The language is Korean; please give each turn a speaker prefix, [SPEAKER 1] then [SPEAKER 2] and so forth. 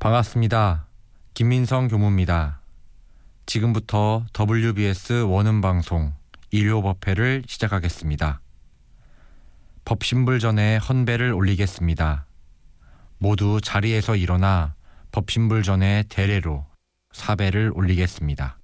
[SPEAKER 1] 반갑습니다. 김민성 교무입니다. 지금부터 WBS 원음방송 일요법회를 시작하겠습니다. 법신불 전에 헌배를 올리겠습니다. 모두 자리에서 일어나 법신불 전에 대례로 사배를 올리겠습니다.